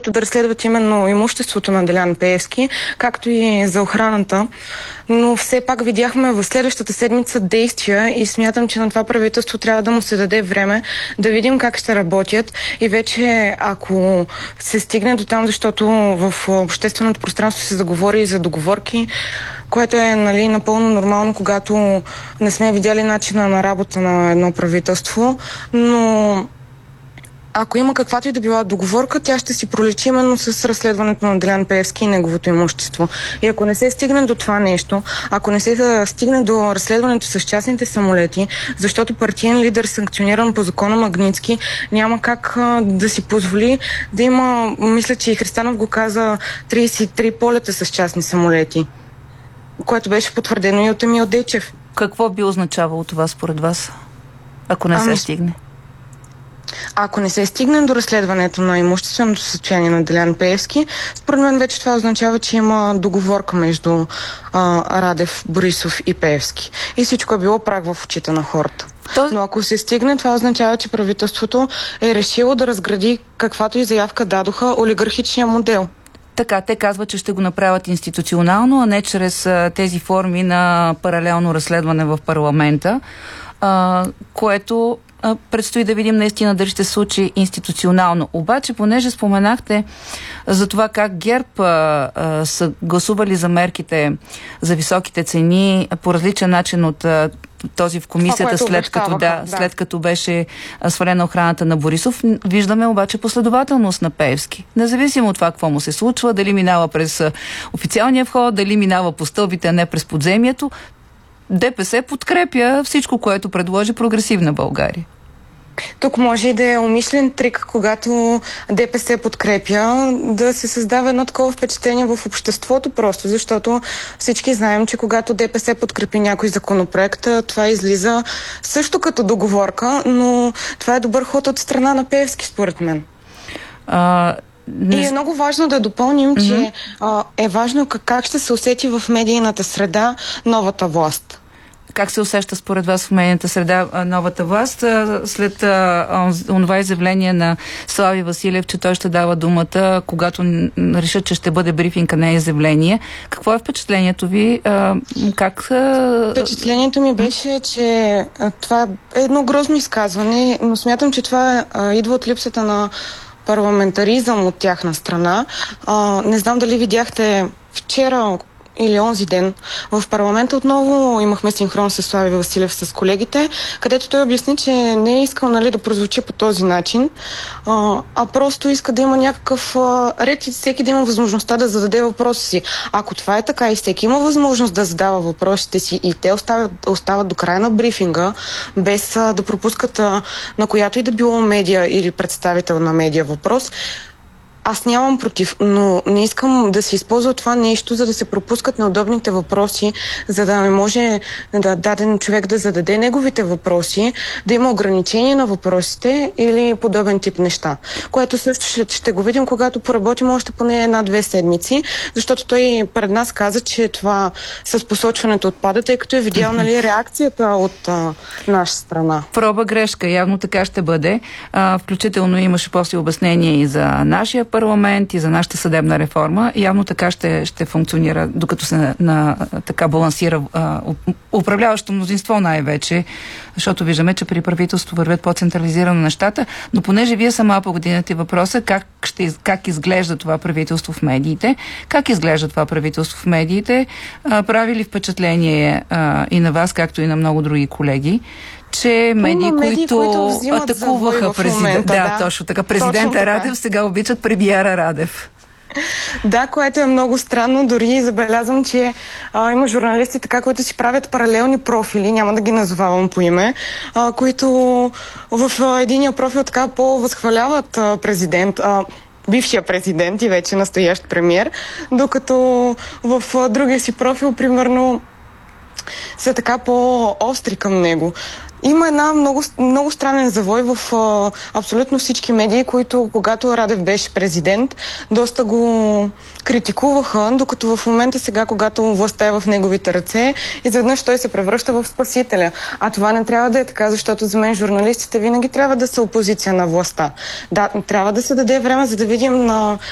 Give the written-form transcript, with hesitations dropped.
които да разследват именно имуществото на Делян Пеевски, както и за охраната. Но все пак видяхме в следващата седмица действия и смятам, че на това правителство трябва да му се даде време да видим как ще работят и вече ако се стигне до там, защото в общественото пространство се заговори и за договорки, което е напълно нормално, когато не сме видяли начина на работа на едно правителство, но ако има каквато и да била договорка, тя ще си проличи именно с разследването на Делян Пеевски и неговото имущество. И ако не се стигне до това нещо, ако не се стигне до разследването с частните самолети, защото партиен лидер, санкциониран по закона Магнитски, няма как да си позволи да има, мисля, че и Христанов го каза, 33 полета с частни самолети, което беше потвърдено и от Емил Дечев. Какво би означавало това според вас, ако не се стигне? Ако не се стигне до разследването на имущественото състояние на Делян Пеевски, според мен вече това означава, че има договорка между Радев, Борисов и Пеевски. И всичко е било прах в очите на хората. Но ако се стигне, това означава, че правителството е решило да разгради каквато и заявка дадоха олигархичния модел. Така, те казват, че ще го направят институционално, а не чрез тези форми на паралелно разследване в парламента, което предстои да видим наистина дали ще се случи институционално. Обаче, понеже споменахте за това как ГЕРБ са гласували за мерките за високите цени по различен начин от този в комисията, след като беше свалена охраната на Борисов, виждаме обаче последователност на Пеевски. Независимо от това какво му се случва, дали минава през официалния вход, дали минава по стълбите, а не през подземието, ДПС подкрепя всичко, което предложи Прогресивна България. Тук може и да е умишлен трик, когато ДПС подкрепя, да се създава едно такова впечатление в обществото просто, защото всички знаем, че когато ДПС подкрепи някой законопроект, това излиза също като договорка, но това е добър ход от страна на Пеевски, според мен. И е много важно да допълним, че е важно как ще се усети в медийната среда новата власт. Как се усеща според вас в медийната среда новата власт след онова изявление на Слави Василев, че той ще дава думата, когато решат, че ще бъде брифинг, а не изявление? Какво е впечатлението ви? Впечатлението ми беше, че това е едно грозно изказване, но смятам, че това идва от липсата на парламентаризъм от тяхна страна. Не знам дали видяхте вчера или онзи ден в парламента отново имахме синхрон с Слави Василев с колегите, където той обясни, че не е искал да прозвучи по този начин, а просто иска да има някакъв ред и всеки да има възможността да зададе въпроса си. Ако това е така и всеки има възможност да задава въпросите си и те остават до края на брифинга, без да пропускат на която и да било медия или представител на медия въпрос, аз нямам против, но не искам да се използва това нещо, за да се пропускат неудобните въпроси, за да не може даден човек да зададе неговите въпроси, да има ограничение на въпросите или подобен тип неща. Което също ще го видим, когато поработим още поне 1-2 седмици, защото той пред нас каза, че това с посочването отпада, тъй като е видял реакцията от наша страна. Проба грешка, явно така ще бъде. Включително имаше после обяснение и за нашия парламент и за нашата съдебна реформа. Явно така ще функционира, докато се така балансира управляващо мнозинство най-вече, защото виждаме, че при правителство вървят по-централизирано нещата, но понеже вие сама повдигнате въпроса как изглежда това правителство в медиите, прави ли впечатление и на вас, както и на много други колеги, че медии, които атакуваха президента. Да, точно така. Президента Радев сега обичат премиера Радев. Да, което е много странно. Дори забелязвам, че има журналисти, които си правят паралелни профили, няма да ги назовавам по име, които в единия профил така по-възхваляват бившия президент и вече настоящ премиер, докато в другия си профил, примерно, са така по-остри към него. Има една много странен завой в абсолютно всички медии, които, когато Радев беше президент, доста го критикуваха, докато в момента сега, когато властта е в неговите ръце, изведнъж той се превръща в спасителя. А това не трябва да е така, защото за мен журналистите винаги трябва да са опозиция на властта. Да, трябва да се даде време, за да видим на